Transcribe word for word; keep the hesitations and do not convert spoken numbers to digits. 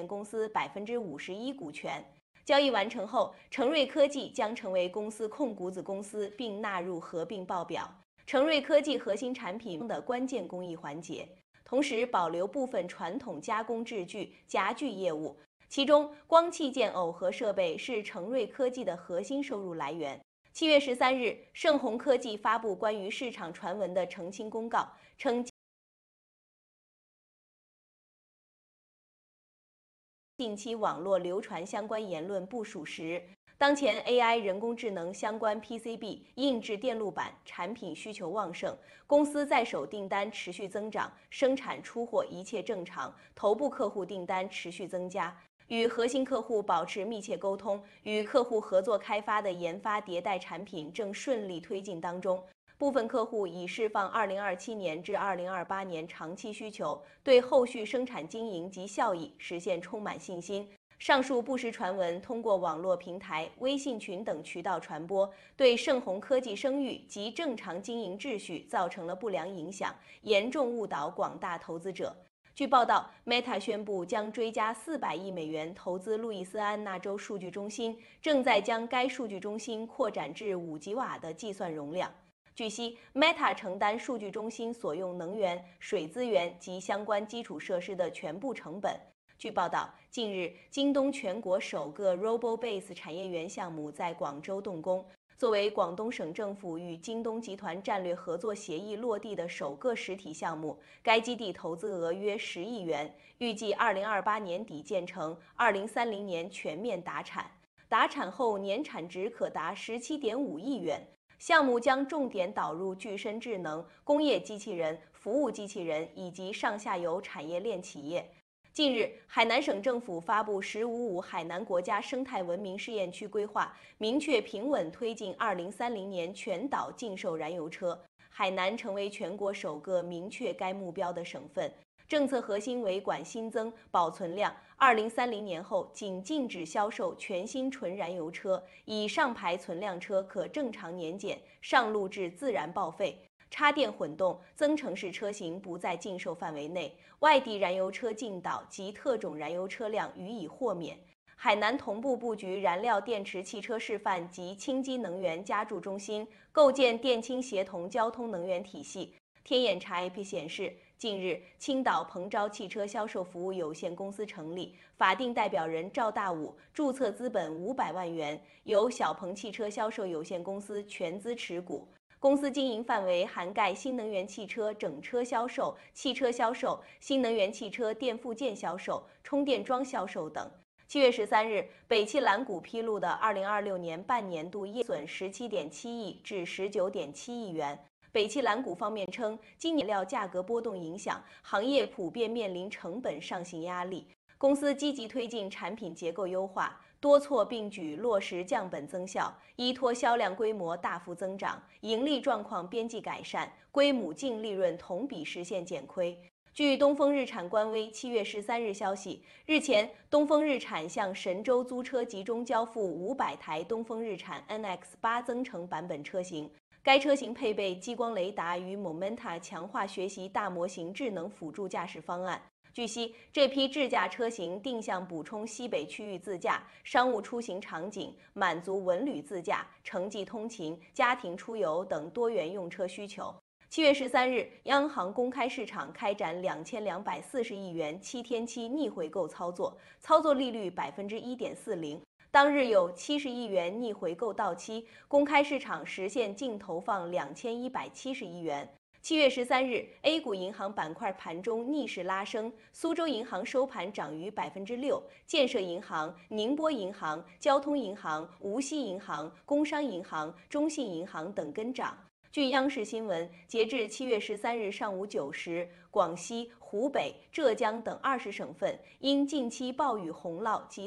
限公司百分之五十一股权。交易完成后，成瑞科技将成为公司控股子公司，并纳入合并报表。成瑞科技核心产品的关键工艺环节，同时保留部分传统加工制具、夹具业务。其中，光器件耦合设备是成瑞科技的核心收入来源。七月十三日，盛虹科技发布关于市场传闻的澄清公告，称近期网络流传相关言论不属实。当前 A I 人工智能相关 P C B 硬质电路板产品需求旺盛，公司在手订单持续增长，生产出货一切正常，头部客户订单持续增加。与核心客户保持密切沟通，与客户合作开发的研发迭代产品正顺利推进当中。部分客户已释放二零二七年至二零二八年长期需求，对后续生产经营及效益实现充满信心。上述不实传闻通过网络平台、微信群等渠道传播，对盛虹科技声誉及正常经营秩序造成了不良影响，严重误导广大投资者。据报道 ，Meta 宣布将追加四百亿美元投资路易斯安那州数据中心，正在将该数据中心扩展至五吉瓦的计算容量。据悉 ，Meta 承担数据中心所用能源、水资源及相关基础设施的全部成本。据报道，近日，京东全国首个 RoboBase 产业园项目在广州动工。作为广东省政府与京东集团战略合作协议落地的首个实体项目，该基地投资额约十亿元，预计二零二八年底建成，二零三零年全面达产。达产后年产值可达十七点五亿元。项目将重点导入具身智能、工业机器人、服务机器人以及上下游产业链企业。近日，海南省政府发布“十五五”海南国家生态文明试验区规划，明确平稳推进二零三零年全岛禁售燃油车。海南成为全国首个明确该目标的省份。政策核心为管新增、保存量，二零三零年后仅禁止销售全新纯燃油车，以上牌存量车可正常年检，上路至自然报废。插电混动、增程式车型不在禁售范围内，外地燃油车进岛及特种燃油车辆予以豁免。海南同步布局燃料电池汽车示范及氢基能源加注中心，构建电氢协同交通能源体系。天眼查 A P P 显示，近日，青岛鹏昭汽车销售服务有限公司成立，法定代表人赵大武，注册资本五百万元，由小鹏汽车销售有限公司全资持股。公司经营范围涵盖新能源汽车整车销售、汽车销售、新能源汽车电附件销售、充电桩销售等。七月十三日，北汽蓝谷披露的二零二六年半年度业损十七点七亿至十九点七亿元。北汽蓝谷方面称，今年料价格波动影响，行业普遍面临成本上行压力。公司积极推进产品结构优化，多措并举落实降本增效，依托销量规模大幅增长，盈利状况边际改善，归母净利润同比实现减亏。据东风日产官微七月十三日消息，日前，东风日产向神州租车集中交付五百台东风日产 N X 八增程版本车型。该车型配备激光雷达与 Momenta 强化学习大模型智能辅助驾驶方案。据悉，这批智驾车型定向补充西北区域自驾、商务出行场景，满足文旅自驾、城际通勤、家庭出游等多元用车需求。七月十三日，央行公开市场开展两千两百四十亿元七天期逆回购操作，操作利率百分之一点四零。当日有七十亿元逆回购到期，公开市场实现净投放两千一百七十亿元。七月十三日 ，A 股银行板块盘中逆势拉升，苏州银行收盘涨逾百分之六，建设银行、宁波银行、交通银行、无锡银行、工商银行、中信银行等跟涨。据央视新闻，截至七月十三日上午九时，广西、湖北、浙江等二十省份因近期暴雨洪涝及